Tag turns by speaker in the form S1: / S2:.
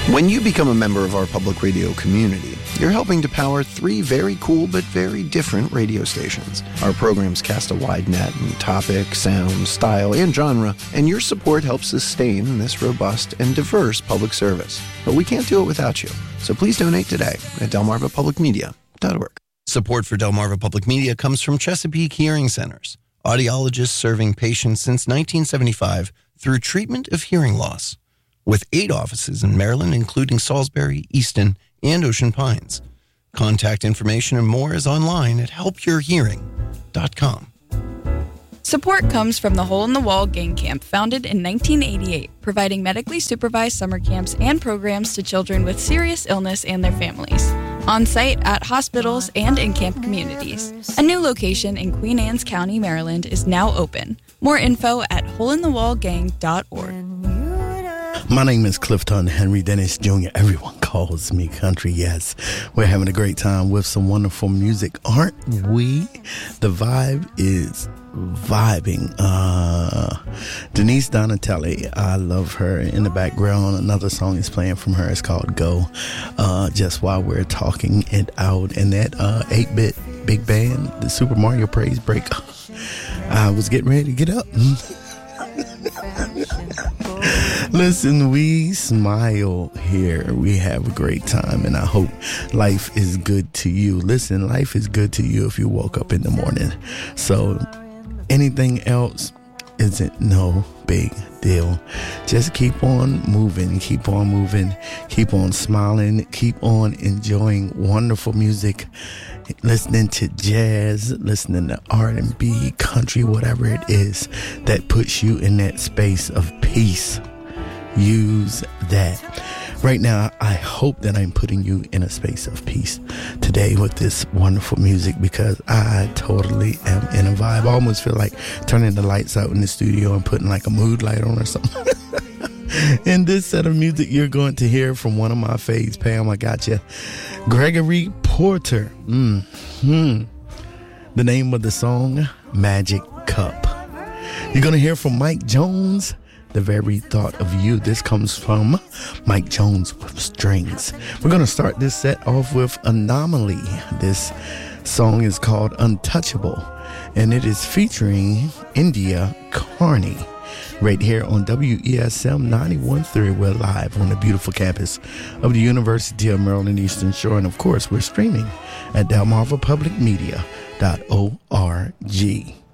S1: When you become a member of our public radio community, you're helping to power 3 very cool but very different radio stations. Our programs cast a wide net in topic, sound, style, and genre, and your support helps sustain this robust and diverse public service. But we can't do it without you, so please donate today at delmarvapublicmedia.org. Support for Delmarva Public Media comes from Chesapeake Hearing Centers, audiologists serving patients since 1975 through treatment of hearing loss. With 8 offices in Maryland, including Salisbury, Easton, and Ocean Pines. Contact information and more is online at helpyourhearing.com.
S2: Support comes from the Hole in the Wall Gang Camp, founded in 1988, providing medically supervised summer camps and programs to children with serious illness and their families. On site, at hospitals, and in camp communities. A new location in Queen Anne's County, Maryland is now open. More info at holeinthewallgang.org.
S3: My name is Clifton Henry Dennis Jr. Everyone calls me Country. Yes, we're having a great time with some wonderful music, aren't we? The vibe is vibing. Denise Donatelli, I love her. In the background, another song is playing from her. It's called Go. Just while we're talking it out. And that 8-bit big band, the Super Mario Praise Break, I was getting ready to get up. Listen, we smile here. We have a great time, and I hope life is good to you. Listen, life is good to you if you woke up in the morning. So anything else isn't no big deal. Just keep on moving, keep on smiling, keep on enjoying wonderful music, listening to jazz, listening to R&B, country, whatever it is that puts you in that space of peace. Use that. Right now, I hope that I'm putting you in a space of peace today with this wonderful music, because I totally am in a vibe. I almost feel like turning the lights out in the studio and putting like a mood light on or something. In this set of music, you're going to hear from one of my faves. Pam, I got you. Gregory Porter. The name of the song, Magic Cup. You're going to hear from Mike Jones, The Very Thought of You. This comes from Mike Jones with Strings. We're going to start this set off with Anomaly. This song is called Untouchable, and it is featuring India Carney. Right here on WESM 91.3. We're live on the beautiful campus of the University of Maryland Eastern Shore. And of course, we're streaming at delmarvapublicmedia.org.